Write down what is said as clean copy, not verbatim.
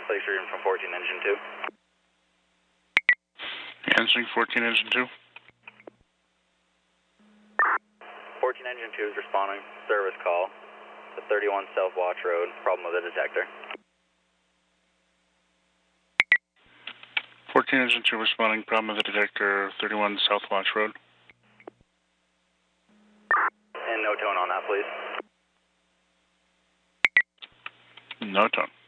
Place reading from 14 Engine 2. Answering 14 Engine 2. 14 Engine 2 is responding. Service call. The 31 South Watch Road. Problem with the detector. 14 Engine 2 responding. Problem with the detector. 31 South Watch Road. And no tone on that, please. No tone.